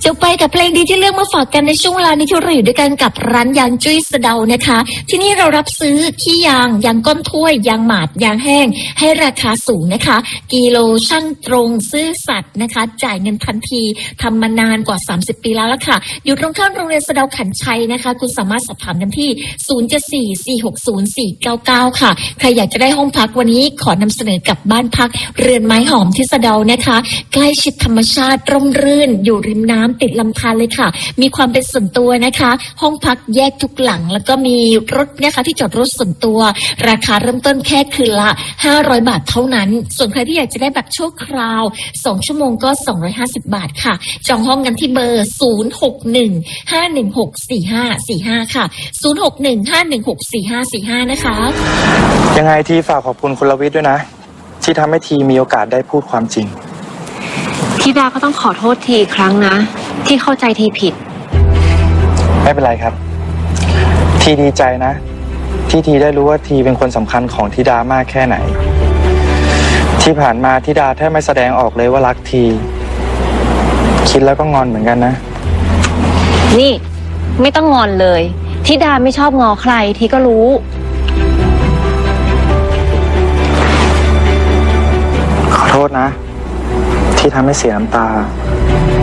จบไปกับเพลงดีที่เลือกมาฝากกันในช่วงเวลานี้ที่เราอยู่ด้วยกันกับร้านยางจุ้ยสะเดานะคะที่นี่เรารับซื้อขี้ยางยางก้นถ้วยยางหมาดยางแห้งให้ราคาสูงนะคะกิโลชั่งตรงซื่อสัตย์นะคะจ่ายเงินทันทีทำมานานกว่า30 ปีแล้วล่ะค่ะอยู่ตรงข้ามโรงเรียนสะเดาขันชัยนะคะคุณสามารถสอบถามกันที่074-460-499ค่ะใครอยากจะได้ห้องพักวันนี้ขอนำเสนอกับบ้านพักเรือนไม้หอมที่สะเดานะคะใกล้ชิดธรรมชาติร่มรื่นอยู่ริมน้ำติดลำธารเลยค่ะมีความเป็นส่วนตัวนะคะห้องพักแยกทุกหลังแล้วก็มีรถนะคะที่จอดรถส่วนตัวราคาเริ่มต้นแค่คืนละ500 บาทเท่านั้นส่วนใครที่อยากจะได้แบบชั่วคราว2 ชั่วโมงก็250 บาทค่ะจองห้องกันที่เบอร์061-516-4545ค่ะ061-516-4545นะคะยังไงทีฝากขอบคุณคุณลวิทย์ด้วยนะที่ทำให้ทีมีโอกาสได้พูดความจริงพี่ดาก็ต้องขอโทษทีอีกครั้งนะที่เข้าใจทีผิดไม่เป็นไรครับทีดีใจนะที่ทีได้รู้ว่าทีเป็นคนสำคัญของธิดามากแค่ไหนที่ผ่านมาธิดาแทบไม่แสดงออกเลยว่ารักทีคิดแล้วก็งอนเหมือนกันนะนี่ไม่ต้องงอนเลยธิดาไม่ชอบงอใครทีก็รู้ขอโทษนะที่ทำให้เสียน้ำตา